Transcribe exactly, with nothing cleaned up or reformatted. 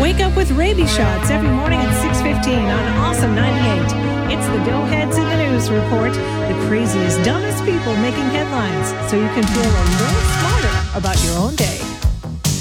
Wake up with rabies shots every morning at six fifteen on Awesome ninety-eight. It's the Doughheads in the News Report, the craziest, dumbest people making headlines, so you can feel a little smarter about your own day.